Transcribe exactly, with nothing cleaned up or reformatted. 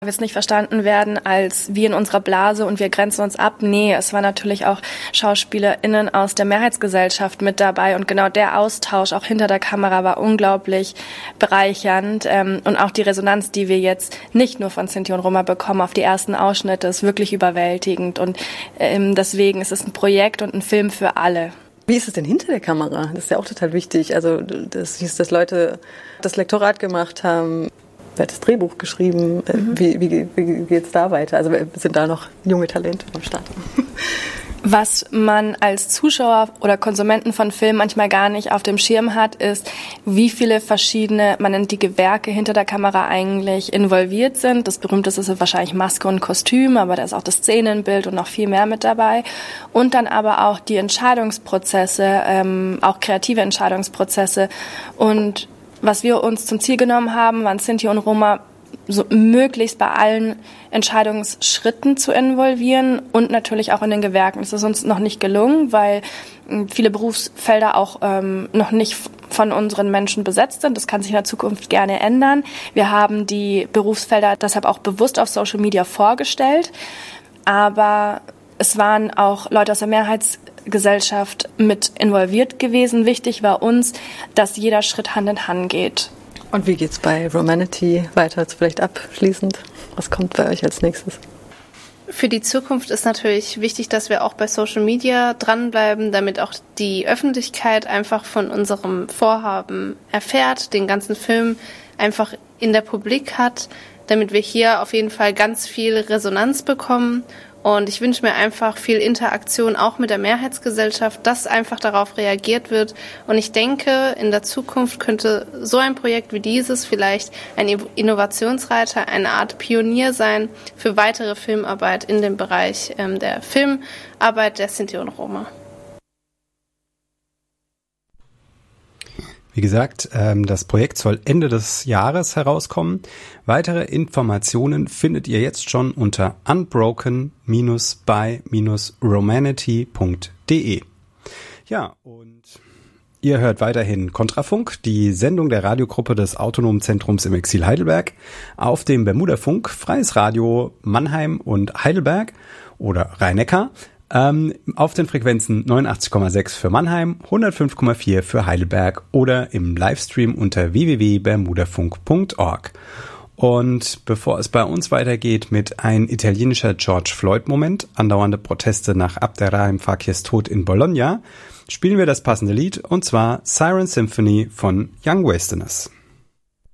Wird es nicht verstanden werden als wir in unserer Blase und wir grenzen uns ab. Nee, es war natürlich auch SchauspielerInnen aus der Mehrheitsgesellschaft mit dabei und genau der Austausch auch hinter der Kamera war unglaublich bereichernd und auch die Resonanz, die wir jetzt nicht nur von Sinti und Roma bekommen auf die ersten Ausschnitte, ist wirklich überwältigend und deswegen ist es ein Projekt und ein Film für alle. Wie ist es denn hinter der Kamera? Das ist ja auch total wichtig. Also das hieß, dass Leute das Lektorat gemacht haben. Wer hat das Drehbuch geschrieben? Mhm. Wie, wie, wie geht es da weiter? Also sind da noch junge Talente am Start? Was man als Zuschauer oder Konsumenten von Filmen manchmal gar nicht auf dem Schirm hat, ist, wie viele verschiedene, man nennt die Gewerke hinter der Kamera eigentlich involviert sind. Das berühmteste ist wahrscheinlich Maske und Kostüm, aber da ist auch das Szenenbild und noch viel mehr mit dabei. Und dann aber auch die Entscheidungsprozesse, ähm, auch kreative Entscheidungsprozesse. Und was wir uns zum Ziel genommen haben, waren Sinti und Roma so möglichst bei allen Entscheidungsschritten zu involvieren und natürlich auch in den Gewerken. Das ist uns noch nicht gelungen, weil viele Berufsfelder auch ähm, noch nicht von unseren Menschen besetzt sind. Das kann sich in der Zukunft gerne ändern. Wir haben die Berufsfelder deshalb auch bewusst auf Social Media vorgestellt, aber es waren auch Leute aus der Mehrheitsgesellschaft mit involviert gewesen. Wichtig war uns, dass jeder Schritt Hand in Hand geht. Und wie geht's bei Romanity weiter? Vielleicht abschließend. Was kommt bei euch als nächstes? Für die Zukunft ist natürlich wichtig, dass wir auch bei Social Media dranbleiben, damit auch die Öffentlichkeit einfach von unserem Vorhaben erfährt, den ganzen Film einfach in der Publik hat, damit wir hier auf jeden Fall ganz viel Resonanz bekommen. Und ich wünsche mir einfach viel Interaktion auch mit der Mehrheitsgesellschaft, dass einfach darauf reagiert wird. Und ich denke, in der Zukunft könnte so ein Projekt wie dieses vielleicht ein Innovationsreiter, eine Art Pionier sein für weitere Filmarbeit in dem Bereich ähm, der Filmarbeit der Sinti und Roma. Wie gesagt, das Projekt soll Ende des Jahres herauskommen. Weitere Informationen findet ihr jetzt schon unter unbroken by romanity punkt de. Ja, und ihr hört weiterhin Kontrafunk, die Sendung der Radiogruppe des Autonomen Zentrums im Exil Heidelberg, auf dem Bermuda-Funk, Freies Radio Mannheim und Heidelberg oder Rhein-Neckar. Ähm, auf den Frequenzen neunundachtzig Komma sechs für Mannheim, hundertfünf Komma vier für Heidelberg oder im Livestream unter w w w punkt bermudafunk punkt org. Und bevor es bei uns weitergeht mit ein italienischer George Floyd-Moment, andauernde Proteste nach Abderrahim Fakis Tod in Bologna, spielen wir das passende Lied, und zwar Siren Symphony von Young Westerners.